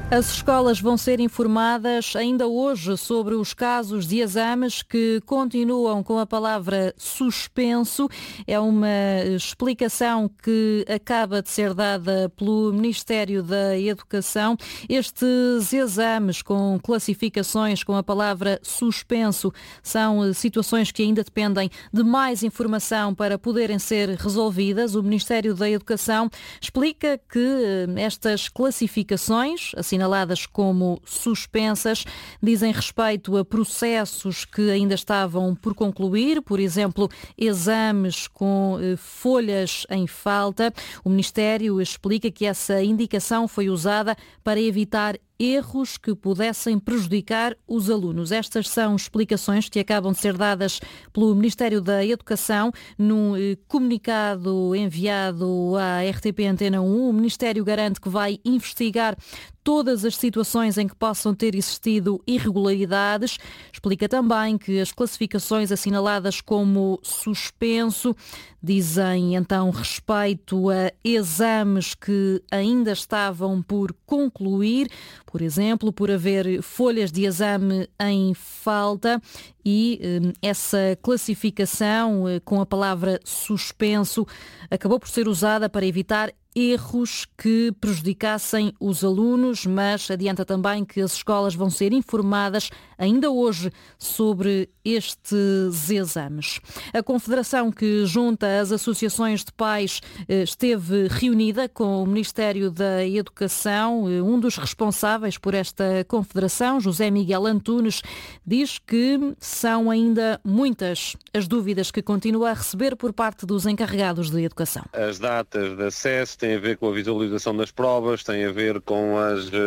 As escolas vão ser informadas ainda hoje sobre os casos de exames que continuam com a palavra suspenso. É uma explicação que acaba de ser dada pelo Ministério da Educação. Estes exames com classificações com a palavra suspenso são situações que ainda dependem de mais informação para poderem ser resolvidas. O Ministério da Educação explica que estas classificações, assinaladas como suspensas, dizem respeito a processos que ainda estavam por concluir, por exemplo, exames com folhas em falta. O Ministério explica que essa indicação foi usada para evitar erros que pudessem prejudicar os alunos. Estas são explicações que acabam de ser dadas pelo Ministério da Educação num comunicado enviado à RTP Antena 1. O Ministério garante que vai investigar todas as situações em que possam ter existido irregularidades. Explica também que as classificações assinaladas como suspenso dizem então respeito a exames que ainda estavam por concluir, por exemplo, por haver folhas de exame em falta, e essa classificação com a palavra suspenso acabou por ser usada para evitar erros que prejudicassem os alunos, mas adianta também que as escolas vão ser informadas ainda hoje sobre estes exames. A confederação que junta as associações de pais esteve reunida com o Ministério da Educação. Um dos responsáveis por esta confederação, José Miguel Antunes, diz que são ainda muitas as dúvidas que continua a receber por parte dos encarregados de educação. As datas de acesso têm a ver com a visualização das provas, têm a ver com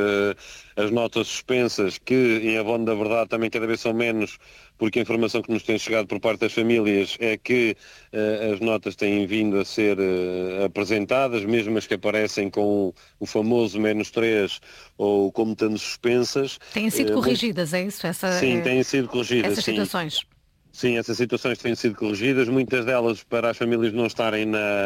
as notas suspensas, que em abono da verdade também cada vez são menos, porque a informação que nos tem chegado por parte das famílias é que as notas têm vindo a ser apresentadas, mesmo as que aparecem com o famoso -3 ou como estando suspensas. Têm sido corrigidas, é isso? Sim, têm sido corrigidas. Essas situações. Sim, essas situações têm sido corrigidas, muitas delas para as famílias não estarem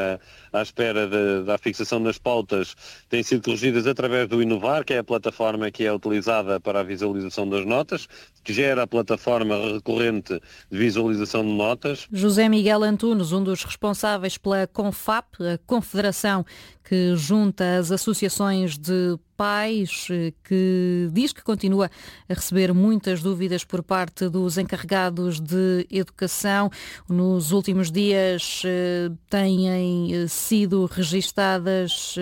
à espera da fixação das pautas, têm sido corrigidas através do Inovar, que é a plataforma que é utilizada para a visualização das notas, que gera a plataforma recorrente de visualização de notas. José Miguel Antunes, um dos responsáveis pela CONFAP, a confederação que junta as associações de pais, que diz que continua a receber muitas dúvidas por parte dos encarregados de educação. Nos últimos dias têm sido registadas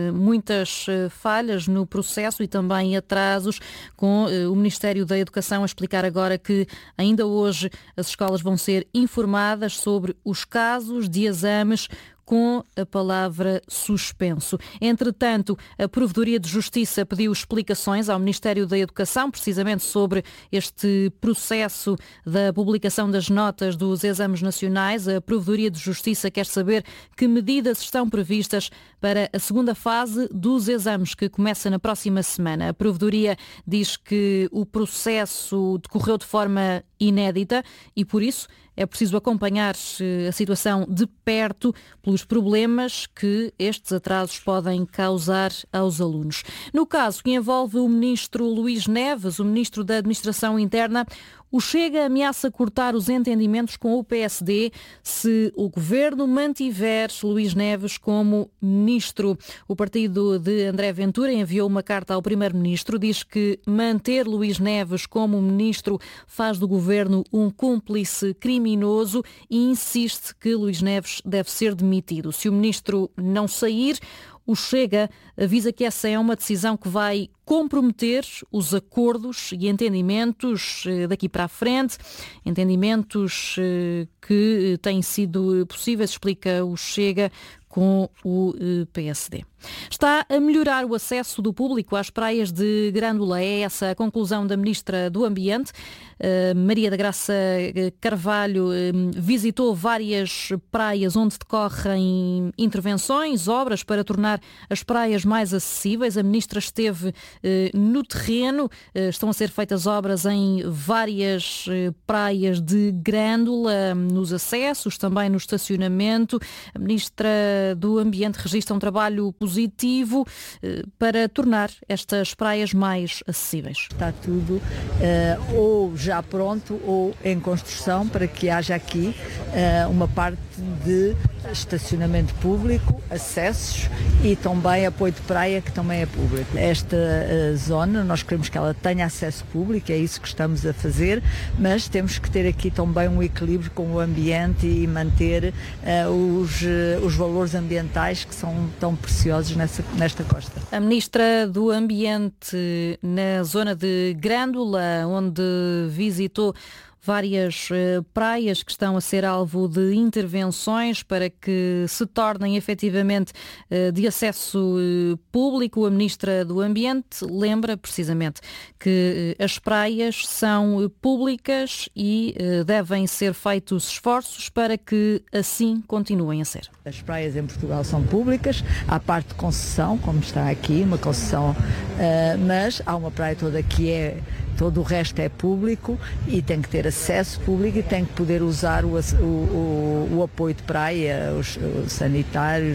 muitas falhas no processo e também atrasos, com o Ministério da Educação a explicar agora que ainda hoje as escolas vão ser informadas sobre os casos de exames com a palavra suspenso. Entretanto, a Provedoria de Justiça pediu explicações ao Ministério da Educação, precisamente sobre este processo da publicação das notas dos exames nacionais. A Provedoria de Justiça quer saber que medidas estão previstas para a segunda fase dos exames, que começa na próxima semana. A Provedoria diz que o processo decorreu de forma inédita e, por isso, é preciso acompanhar a situação de perto pelos problemas que estes atrasos podem causar aos alunos. No caso que envolve o ministro Luís Neves, o ministro da Administração Interna, o Chega ameaça cortar os entendimentos com o PSD se o governo mantiver Luís Neves como ministro. O partido de André Ventura enviou uma carta ao primeiro-ministro, diz que manter Luís Neves como ministro faz do governo um cúmplice criminoso e insiste que Luís Neves deve ser demitido. Se o ministro não sair, o Chega avisa que essa é uma decisão que vai comprometer os acordos e entendimentos daqui para a frente, entendimentos que têm sido possíveis, explica o Chega, com o PSD. Está a melhorar o acesso do público às praias de Grândola. É essa a conclusão da Ministra do Ambiente. Maria da Graça Carvalho visitou várias praias onde decorrem intervenções, obras para tornar as praias mais acessíveis. A Ministra esteve no terreno. Estão a ser feitas obras em várias praias de Grândola, nos acessos, também no estacionamento. A Ministra do Ambiente registra um trabalho positivo positivo para tornar estas praias mais acessíveis. Está tudo ou já pronto ou em construção para que haja aqui uma parte de estacionamento público, acessos e também apoio de praia, que também é público. Esta zona, nós queremos que ela tenha acesso público, é isso que estamos a fazer, mas temos que ter aqui também um equilíbrio com o ambiente e manter os valores ambientais que são tão preciosos nesta costa. A Ministra do Ambiente na zona de Grândola, onde visitou várias praias que estão a ser alvo de intervenções para que se tornem efetivamente de acesso público. A Ministra do Ambiente lembra precisamente que as praias são públicas e devem ser feitos esforços para que assim continuem a ser. As praias em Portugal são públicas, há parte de concessão, como está aqui, uma concessão, mas há uma praia toda que todo o resto é público e tem que ter acesso público e tem que poder usar o apoio de praia, os sanitários,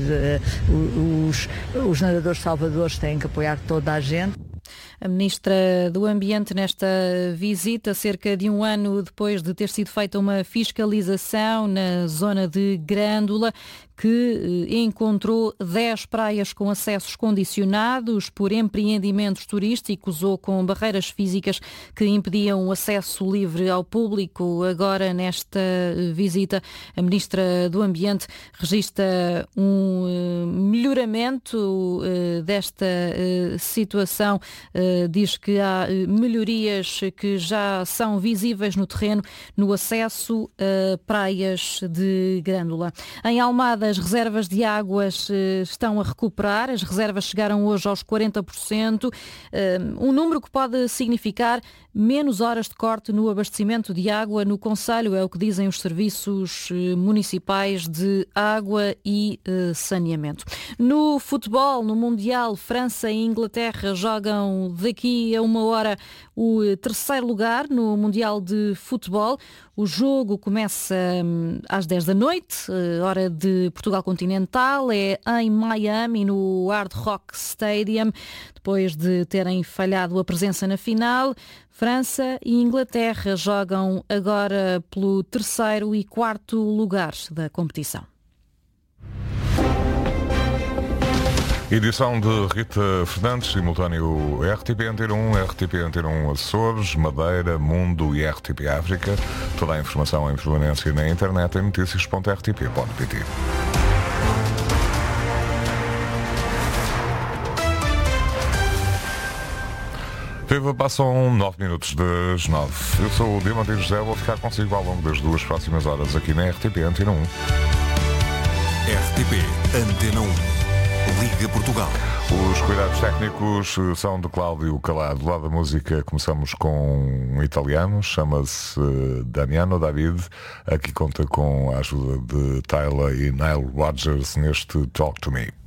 os nadadores salvadores têm que apoiar toda a gente. A Ministra do Ambiente nesta visita, cerca de um ano depois de ter sido feita uma fiscalização na zona de Grândola, que encontrou 10 praias com acessos condicionados por empreendimentos turísticos ou com barreiras físicas que impediam o acesso livre ao público. Agora, nesta visita, a Ministra do Ambiente registra um melhoramento desta situação. Diz que há melhorias que já são visíveis no terreno no acesso a praias de Grândola. Em Almada, as reservas de águas estão a recuperar. As reservas chegaram hoje aos 40%, um número que pode significar menos horas de corte no abastecimento de água no concelho, é o que dizem os serviços municipais de água e saneamento. No futebol, no Mundial, França e Inglaterra jogam daqui a uma hora o terceiro lugar no Mundial de Futebol. O jogo começa às 10 da noite, hora de Portugal continental, é em Miami, no Hard Rock Stadium. Depois de terem falhado a presença na final, França e Inglaterra jogam agora pelo terceiro e quarto lugar da competição. Edição de Rita Fernandes, simultâneo RTP Antena 1, RTP Antena 1 Açores, Madeira, Mundo e RTP África. Toda a informação em permanência na internet em notícias.rtp.pt. Viva, passam 9 minutos das 9. Eu sou o Diamantino José, vou ficar consigo ao longo das 2 próximas horas aqui na RTP Antena 1. RTP Antena 1. Liga Portugal. Os cuidados técnicos são de Cláudio Calado. Do lado da música começamos com um italiano, chama-se Damiano David. Aqui conta com a ajuda de Tyler e Nile Rodgers neste Talk to Me.